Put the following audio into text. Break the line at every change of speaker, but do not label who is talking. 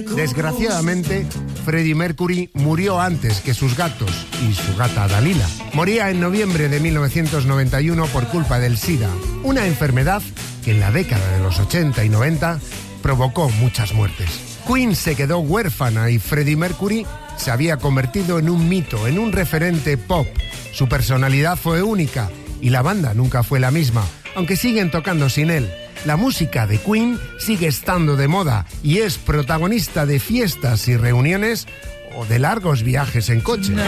Desgraciadamente, Freddie Mercury murió antes que sus gatos y su gata Dalila. Moría en noviembre de 1991 por culpa del SIDA, una enfermedad que en la década de los 80 y 90 provocó muchas muertes. Queen se quedó huérfana y Freddie Mercury se había convertido en un mito, en un referente pop. Su personalidad fue única y la banda nunca fue la misma, aunque siguen tocando sin él. La música de Queen sigue estando de moda y es protagonista de fiestas y reuniones o de largos viajes en coche.